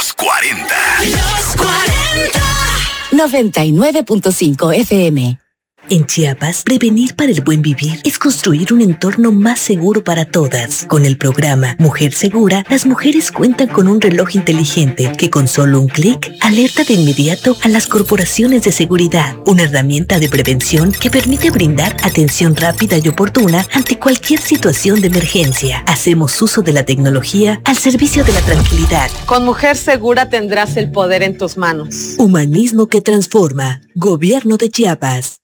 Los 40. Los 40. 99.5 FM. En Chiapas, prevenir para el buen vivir es construir un entorno más seguro para todas. Con el programa Mujer Segura, las mujeres cuentan con un reloj inteligente que con solo un clic alerta de inmediato a las corporaciones de seguridad. Una herramienta de prevención que permite brindar atención rápida y oportuna ante cualquier situación de emergencia. Hacemos uso de la tecnología al servicio de la tranquilidad. Con Mujer Segura tendrás el poder en tus manos. Humanismo que transforma. Gobierno de Chiapas.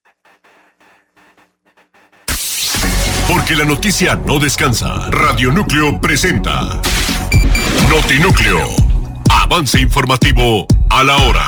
Porque la noticia no descansa. Radio Núcleo presenta Notinúcleo. Avance informativo a la hora.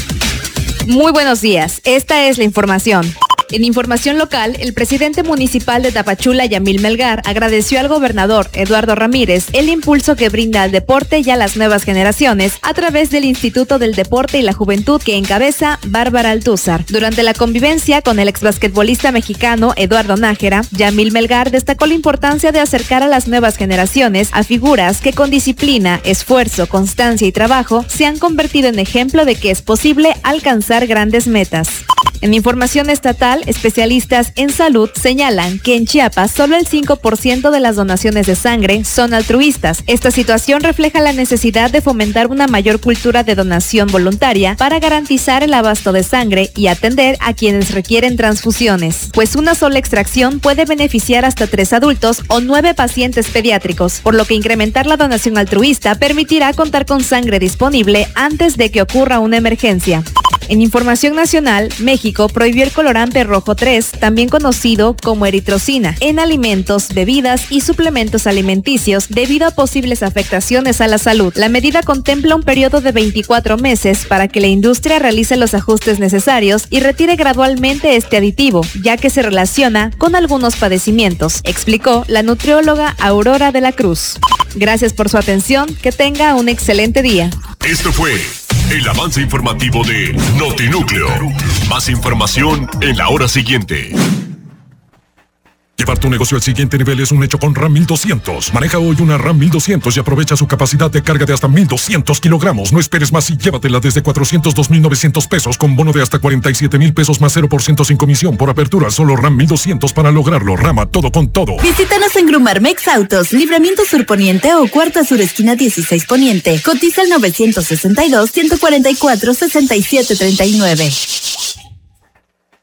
Muy buenos días. Esta es la información. En información local, el presidente municipal de Tapachula, Yamil Melgar, agradeció al gobernador Eduardo Ramírez el impulso que brinda al deporte y a las nuevas generaciones a través del Instituto del Deporte y la Juventud que encabeza Bárbara Altúzar. Durante la convivencia con el exbasquetbolista mexicano Eduardo Nájera, Yamil Melgar destacó la importancia de acercar a las nuevas generaciones a figuras que con disciplina, esfuerzo, constancia y trabajo se han convertido en ejemplo de que es posible alcanzar grandes metas. En información estatal, especialistas en salud señalan que en Chiapas solo el 5% de las donaciones de sangre son altruistas. Esta situación refleja la necesidad de fomentar una mayor cultura de donación voluntaria para garantizar el abasto de sangre y atender a quienes requieren transfusiones, pues una sola extracción puede beneficiar hasta 3 adultos o 9 pacientes pediátricos, por lo que incrementar la donación altruista permitirá contar con sangre disponible antes de que ocurra una emergencia. En información nacional, México prohibió el colorante rojo 3, también conocido como eritrocina, en alimentos, bebidas y suplementos alimenticios debido a posibles afectaciones a la salud. La medida contempla un periodo de 24 meses para que la industria realice los ajustes necesarios y retire gradualmente este aditivo, ya que se relaciona con algunos padecimientos, explicó la nutrióloga Aurora de la Cruz. Gracias por su atención, que tenga un excelente día. Esto fue el avance informativo de Notinúcleo. Más información en la hora siguiente. Llevar tu negocio al siguiente nivel es un hecho con RAM 1200. Maneja hoy una RAM 1200 y aprovecha su capacidad de carga de hasta 1200 kilogramos. No esperes más y llévatela desde 402,900 pesos con bono de hasta 47,000 pesos más 0% sin comisión por apertura. Solo RAM 1200 para lograrlo. Rama, todo con todo. Visítanos en Grumarmex Autos, Libramiento Sur Poniente o Cuarta Sur Esquina 16 Poniente. Cotiza el 962-144-6739.